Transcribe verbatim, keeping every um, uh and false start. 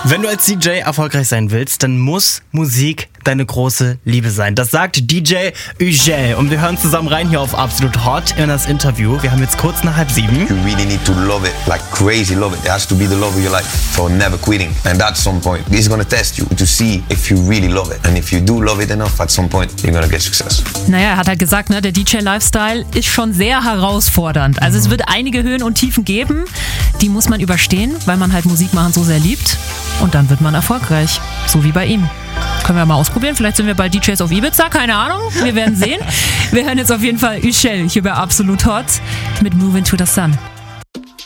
Wenn du als D J erfolgreich sein willst, dann muss Musik deine große Liebe sein. Das sagt D J Ugel. Und wir hören zusammen rein hier auf Absolut Hot in das Interview. Wir haben jetzt kurz nach halb sieben. You really need to love it, like crazy love it. It has to be the love of your life. So never quitting. And at some point, it's going to test you to see if you really love it. And if you do love it enough, at some point, you're going to get success. Naja, er hat halt gesagt, ne, der D J-Lifestyle ist schon sehr herausfordernd. Also es wird einige Höhen und Tiefen geben, die muss man überstehen, weil man halt Musik machen so sehr liebt. Und dann wird man erfolgreich, so wie bei ihm. Können wir mal ausprobieren, vielleicht sind wir bei D Js auf Ibiza, keine Ahnung, wir werden sehen. Wir hören jetzt auf jeden Fall Ugel hier bei Absolut Hot mit Move Into the Sun.